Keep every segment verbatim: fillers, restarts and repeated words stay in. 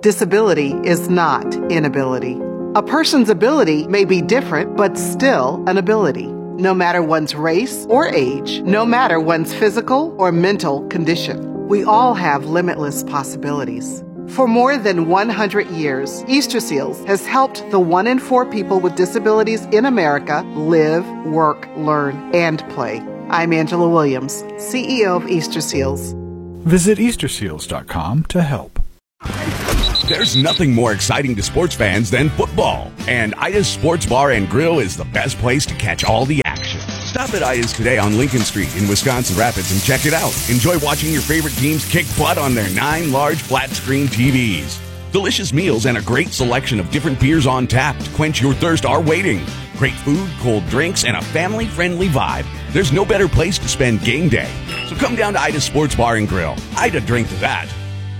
Disability is not inability. A person's ability may be different, but still an ability, no matter one's race or age, no matter one's physical or mental condition. We all have limitless possibilities. For more than one hundred years, Easter Seals has helped the one in four people with disabilities in America live, work, learn, and play. I'm Angela Williams, C E O of Easter Seals. Visit Easter Seals dot com to help. There's nothing more exciting to sports fans than football, and Ida's Sports Bar and Grill is the best place to catch all the action. Stop at Ida's today on Lincoln Street in Wisconsin Rapids and check it out. Enjoy watching your favorite teams kick butt on their nine large flat-screen T Vs. Delicious meals and a great selection of different beers on tap to quench your thirst are waiting. Great food, cold drinks, and a family-friendly vibe. There's no better place to spend game day. So come down to Ida's Sports Bar and Grill. Ida drink to that.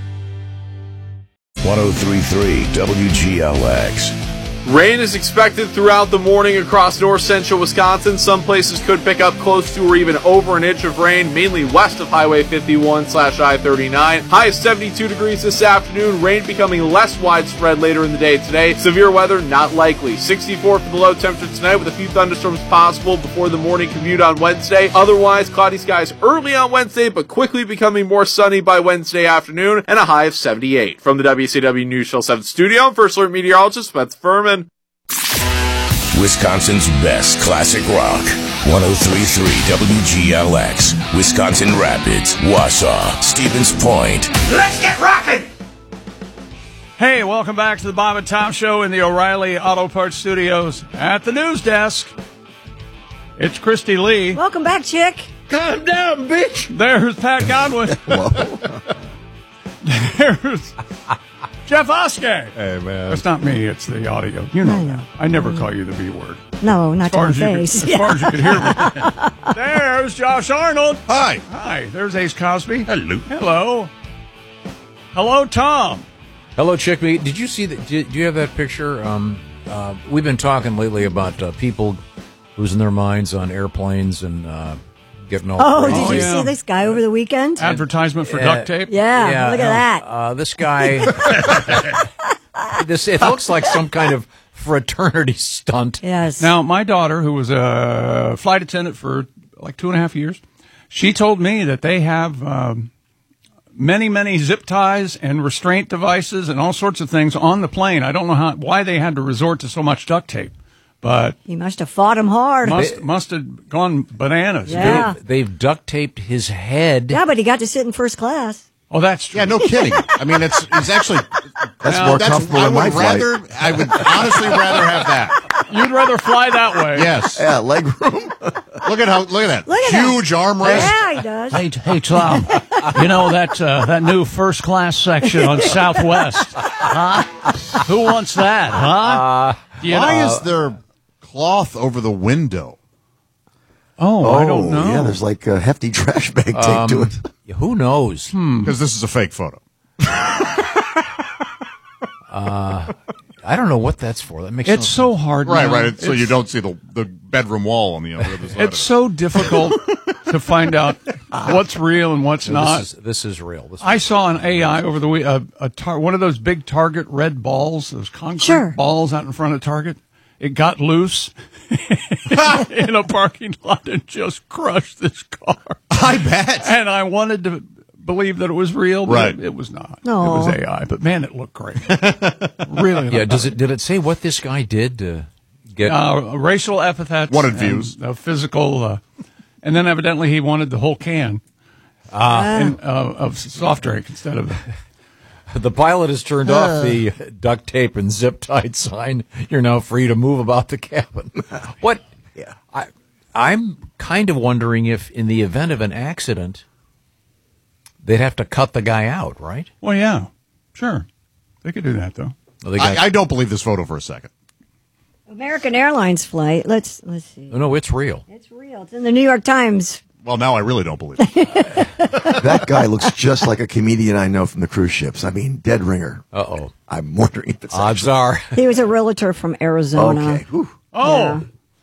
one oh three point three W G L X. Rain is expected throughout the morning across north central Wisconsin. Some places could pick up close to or even over an inch of rain, mainly west of Highway fifty-one slash I thirty-nine. High of seventy-two degrees this afternoon. Rain becoming less widespread later in the day today. Severe weather not likely. sixty-four for the low temperature tonight with a few thunderstorms possible before the morning commute on Wednesday. Otherwise, cloudy skies early on Wednesday, but quickly becoming more sunny by Wednesday afternoon, and a high of seventy-eight. From the W C W News Channel seven studio, I'm First Alert meteorologist Spencer Furman. Wisconsin's best classic rock. one oh three point three W G L X. Wisconsin Rapids, Wausau, Stevens Point. Let's get rocking! Hey, welcome back to the Bob and Tom Show in the O'Reilly Auto Parts Studios at the news desk. It's Christy Lee. Welcome back, chick. Calm down, bitch. There's Pat Godwin. There's Jeff Oskey. Hey, man. That's not me. It's the audio. You know, I, know. I never call you the B word. No, not to my face. Could, as far as you can hear me. There's Josh Arnold. Hi. Hi. There's Ace Cosby. Hello. Hello. Hello, Tom. Hello, Chickpea. Did you see that? Do you have that picture? Um, uh, we've been talking lately about uh, people losing their minds on airplanes and uh, getting all Oh, crazy. did you yeah. see this guy over the weekend? Advertisement for Uh, duct tape? Yeah, Yeah, look at no, that. Uh, this guy, this it looks like some kind of fraternity stunt. Yes. Now, my daughter, who was a flight attendant for like two and a half years, she told me that they have um, many, many zip ties and restraint devices and all sorts of things on the plane. I don't know how why they had to resort to so much duct tape, but He must have fought him hard. must must have gone bananas. Yeah. They, they've duct taped his head. Yeah, but he got to sit in first class. Oh, that's true. Yeah, no kidding. I mean, it's it's actually That's Now, more that's, comfortable I than my would flight. rather I would honestly rather have that. You'd rather fly that way. Yes. Yeah, leg room. Look at how look at that Look at that. huge armrest. Yeah, he does. Hey, hey, Tom. You know that uh, that new first class section on Southwest? Huh? Who wants that? Huh? You Why know- is there cloth over the window? Oh, I don't know. Yeah, there's like a hefty trash bag taped Um, to it. Who knows? Because this is a fake photo. Uh, I don't know what that's for. That makes It's no so hard. Right, now. right. So It's- you don't see the the bedroom wall on the other side. It's so difficult to find out what's real and what's sense. not. This is, this is real. This I saw an A I over the week, a, a tar- one of those big Target red balls, those concrete Sure. balls out in front of Target. It got loose in a parking lot and just crushed this car. I bet. And I wanted to believe that it was real, but Right. it, it was not. No. It was A I. But man, it looked great. Really. yeah. looked Does it? Did it say what this guy did to get? uh, racial epithets, Wanted and, views. uh, physical, uh, and then evidently he wanted the whole can Ah. in, uh, of soft drink instead of. The pilot has turned off the duct tape and zip tied sign. You're now free to move about the cabin. What? Yeah. I, I'm kind of wondering if, in the event of an accident, they'd have to cut the guy out, right? Well, yeah, sure, they could do that though. Well, they got- I, I don't believe this photo for a second. American Airlines flight. Let's let's see. Oh, no, it's real. It's real. It's in the New York Times. Well, now I really don't believe it. That guy looks just like a comedian I know from the cruise ships. I mean, dead ringer. Uh oh. I'm wondering if it's Odds actually- are. He was a realtor from Arizona. Okay. Whew. Oh, Yeah.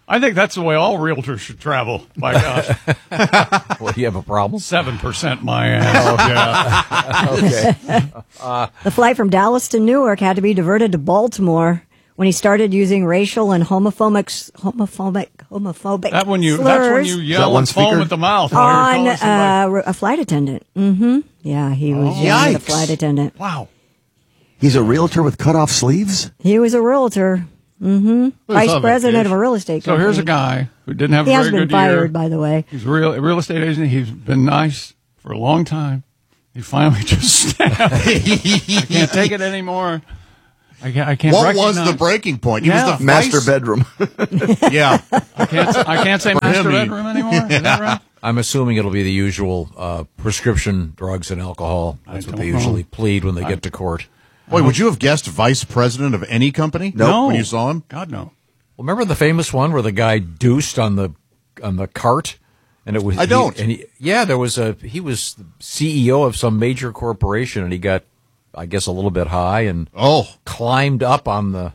I think that's the way all realtors should travel. My gosh. Well, you have a problem? Seven percent my ass. Oh, yeah. Okay. Uh, the flight from Dallas to Newark had to be diverted to Baltimore when he started using racial and homophobic, homophobic, homophobic That when you, slurs that's when you yell and foam at the mouth. while on you're calling uh, a flight attendant. Mm-hmm. Yeah, he was Oh. yelling at a Yikes. flight attendant. Wow. He's a realtor with cut off sleeves? He was a realtor. Mm-hmm. Vice on president vacation. of a real estate So company. here's a guy who didn't have He a has very been good year. fired, by the way. He's a real a real estate agent. He's been nice for a long time. He finally just snapped. I can't take it anymore. I can't. I can't. What was recognize- the breaking point? He Yeah. was the Master vice- bedroom. Yeah. I can't. I can't say For master him, he- bedroom anymore. Is that right? I'm assuming it'll be the usual uh, prescription drugs and alcohol. That's I what they don't usually know. plead when they get to court. Boy, would you have guessed vice president of any company? No. When you saw him? God no. Well, remember the famous one where the guy deuced on the on the cart, and it was I don't. He, and he, yeah, there was a he was the C E O of some major corporation, and he got, I guess, a little bit high and Oh. climbed up on the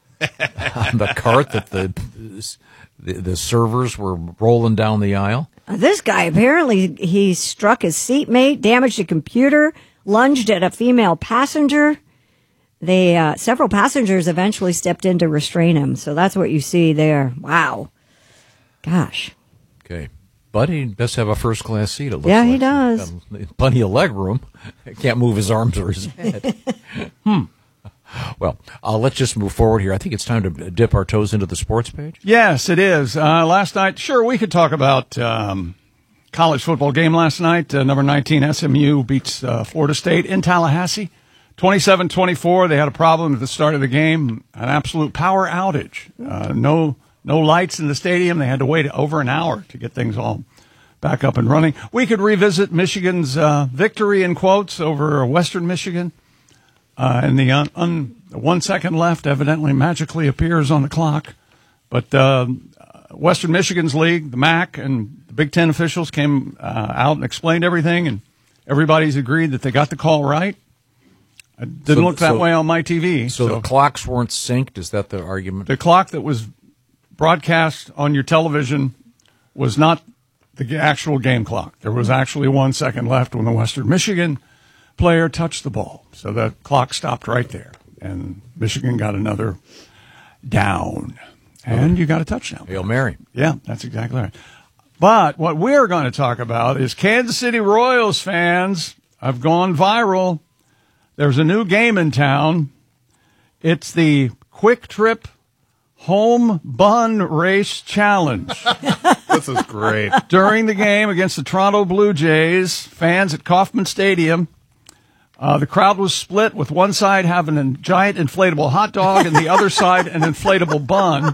on the cart that the the, the servers were rolling down the aisle. Uh, This guy, apparently, he struck his seatmate, damaged a computer, lunged at a female passenger. They uh, several passengers eventually stepped in to restrain him. So that's what you see there. Wow. Gosh. Okay. But he does have a first class seat, it looks Yeah, he like. does. Got plenty of leg room. Can't move his arms or his head. hmm. Well, uh, let's just move forward here. I think it's time to dip our toes into the sports page. Yes, it is. Uh, last night, sure, we could talk about um, college football game last night. Uh, number nineteen S M U beats uh, Florida State in Tallahassee, twenty-seven twenty-four. They had a problem at the start of the game, an absolute power outage. Uh, no, no lights in the stadium. They had to wait over an hour to get things all back up and running. We could revisit Michigan's uh, victory in quotes over Western Michigan. Uh, and the un, un, one second left evidently magically appears on the clock. But uh, Western Michigan's league, the M A C, and the Big Ten officials came uh, out and explained everything, and everybody's agreed that they got the call right. It didn't So- look that so- way on my T V. So, the clocks weren't synced? Is that the argument? The clock that was broadcast on your television was not the g- actual game clock. There was actually one second left when the Western Michigan player touched the ball. So the clock stopped right there, and Michigan got another down. And you got a touchdown. Hail Mary. Yeah, that's exactly right. But what we're going to talk about is Kansas City Royals fans have gone viral. There's a new game in town. It's the Quick Trip Home Bun Race Challenge. This is great. During the game against the Toronto Blue Jays, fans at Kauffman Stadium, uh, the crowd was split, with one side having a giant inflatable hot dog and the other side an inflatable bun.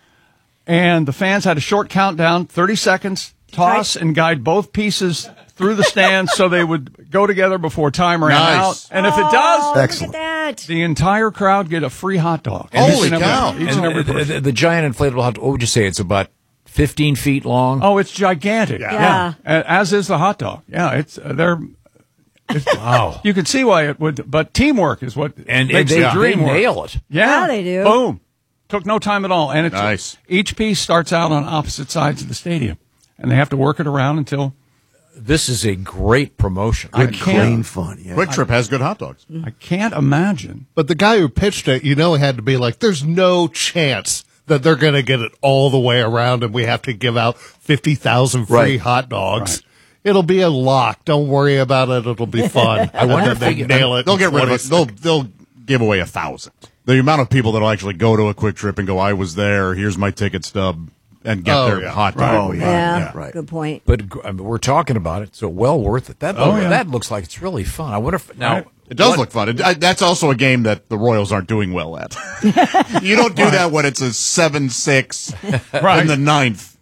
And the fans had a short countdown, thirty seconds, toss and guide both pieces through the stands so they would go together before time ran Nice. out. And if it does, Excellent. Look at that. the entire crowd get a free hot dog. Holy Each and every- cow. Each and And every the, person. the, the giant inflatable hot, what would you say? It's about fifteen feet long? Oh, it's gigantic. Yeah. Yeah. A- As is the hot dog. Yeah, it's uh, they're. It's, Wow. You can see why it would, but teamwork is what And, and makes they, the they dream work. nail it. Yeah, Yeah, they do. Boom. Took no time at all, and it's Nice. each piece starts out on opposite sides of the stadium, and they have to work it around until This is a great promotion. I Good, can't. clean fun. Yeah. Quick Trip has good hot dogs. I can't imagine. But the guy who pitched it, you know, had to be like, there's no chance that they're going to get it all the way around and we have to give out fifty thousand free Right. hot dogs. Right. It'll be a lock. Don't worry about it. It'll be fun. I wonder And if then they- they nail it. They'll in get rid of twenty it. They'll they'll give away a thousand. The amount of people that'll actually go to a Quick Trip and go, I was there. Here's my ticket stub, and get Oh, their yeah. hot dog. Oh, yeah. Yeah, yeah, right. good point. But I mean, we're talking about it, so well worth it. That Oh, yeah. that looks like it's really fun. I wonder if now Right. It does what- look fun. It, I, that's also a game that the Royals aren't doing well at. You don't do that when it's a seven six Right. in the ninth.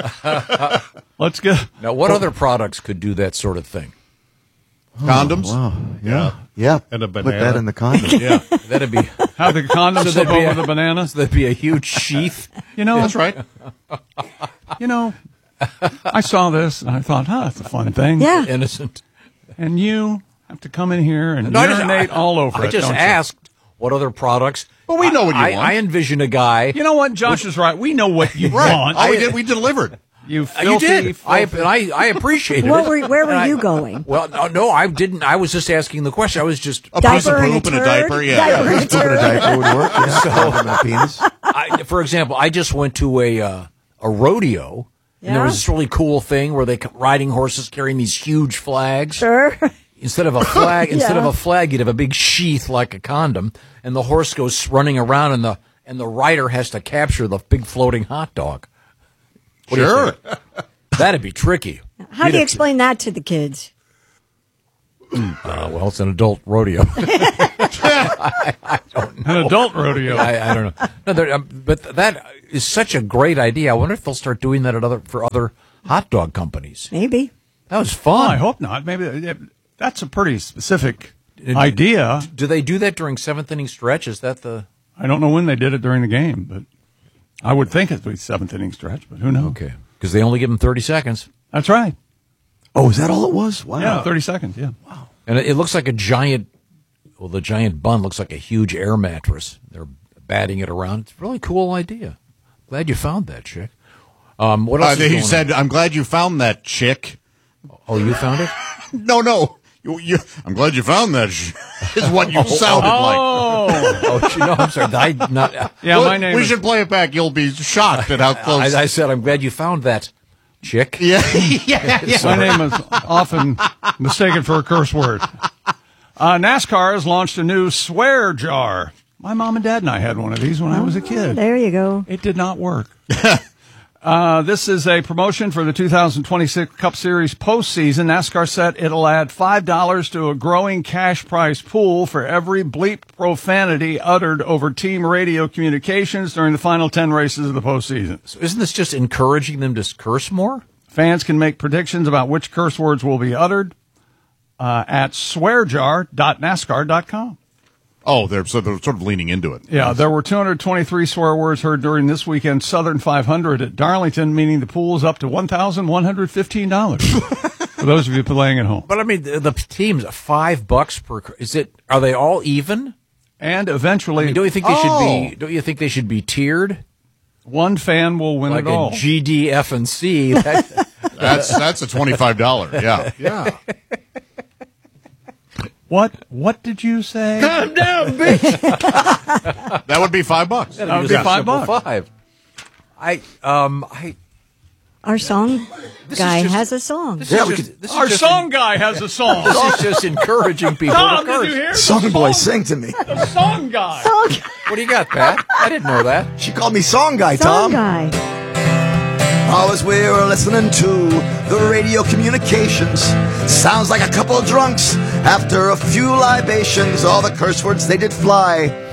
Let's get. Now, what other products could do that sort of thing? Condoms. Wow. Yeah. Yeah. And a Put banana. that in the condom. Yeah, that'd be Have the condom slip there'd be over a- the banana. so that'd be a huge sheath. You know, That's right. You know, I saw this and I thought, huh, that's a fun thing. Yeah. Innocent. And you have to come in here and No, I just- urinate I- all over I it. just don't you? asked what other products. But we know what you I, want. I envision a guy. You know what? Josh is right. We know what you Right. want. All we did, we delivered. You Uh, filthy, you did. I, filthy- I I appreciated What it. were, where were And I- you going? Well, no, no, I didn't. I was just asking the question. I was just. A piece of Diaper and a poop and a turd? diaper, yeah. Diaper and a Poop in a turd. diaper would work. Yeah. So, a penis. I, for example, I just went to a uh, a rodeo, and there Yeah? was this really cool thing where they c- riding horses carrying these huge flags. Sure. Instead of a flag, instead of Yeah. a flag, you'd have a big sheath like a condom, and the horse goes running around, and the and the rider has to capture the big floating hot dog. What do you Sure. think? That'd be tricky. How do you explain that to the kids? Uh, well, it's an adult rodeo. An adult rodeo. I, I don't know. No, there- um, but that is such a great idea. I wonder if they'll start doing that at other for other hot dog companies. Maybe. That was Oh, fun. I hope not. Maybe uh, that's a pretty specific idea. Do they do that during seventh inning stretch? Is that the I don't know when they did it during the game, but I would think it'd be seventh inning stretch, but who knows? okay? Because they only give them thirty seconds, That's right. Oh, is that all it was? Wow. Yeah, thirty seconds. Yeah. and it, it looks like a giant. Well, the giant bun looks like a huge air mattress. They're batting it around. It's a really cool idea. Glad you found that, chick. Um, what else? Uh, is he going said, "I'm glad you found that chick." on? "Oh, you found it." No, no. You, you, I'm glad you found that. Sh- is what you sounded like. Oh, Oh, gee, no, I'm sorry. I not. yeah. Well, My name we is. should play it back. You'll be shocked at how close. I, I said, I'm glad you found that chick. yeah, yeah, yeah. My name is often mistaken for a curse word. Uh, NASCAR has launched a new swear jar. My mom and dad and I had one of these when I was a kid. There you go. It did not work. Uh, this is a promotion for the two thousand twenty-six Cup Series postseason. NASCAR said it'll add five dollars to a growing cash prize pool for every bleep profanity uttered over team radio communications during the final ten races of the postseason. So isn't this just encouraging them to curse more? Fans can make predictions about which curse words will be uttered uh, at swear jar dot nascar dot com. Oh, they're so they're sort of leaning into it. Yeah, there were two hundred twenty-three swear words heard during this weekend's Southern five hundred at Darlington, meaning the pool is up to one thousand one hundred fifteen dollars for those of you playing at home. But I mean, the, the teams five bucks per. Is it? Are they all even? And eventually, I mean, don't you think they Oh. should be? Don't you think they should be tiered, one fan will win like it all. a G, D, F, and C? That, That's that's a twenty-five dollar. Yeah, yeah. What? What did you say? calm down, bitch. That would be five bucks. That would be five bucks. Five. I um I. Our song This guy is just- has a song. This Yeah, is we just, could- this is Our just song guy has a song. This is just encouraging people Tom, to did curse. you hear? The Song boy, song- sing to me. The song guy. Song, What do you got, Pat? I didn't know that. She called me song guy, song Tom. guy. All as we were listening to the radio communications. Sounds like a couple of drunks. After a few libations, all the curse words they did fly.